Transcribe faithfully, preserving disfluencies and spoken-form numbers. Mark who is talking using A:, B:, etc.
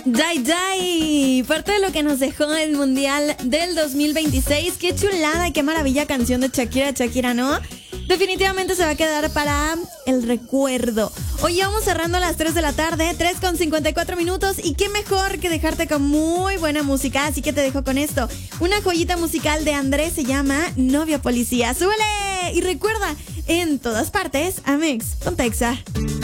A: Dai Dai, parte de lo que nos dejó el Mundial del dos mil veintiséis. Qué chulada y qué maravilla canción de Shakira, Shakira, ¿no? Definitivamente se va a quedar para el recuerdo. Hoy vamos cerrando a las tres de la tarde, tres con cincuenta y cuatro minutos. Y qué mejor que dejarte con muy buena música. Así que te dejo con esto. Una joyita musical de Andrés se llama Novia Policía. ¡Súbele! Y recuerda, en todas partes, Amex, con Texa.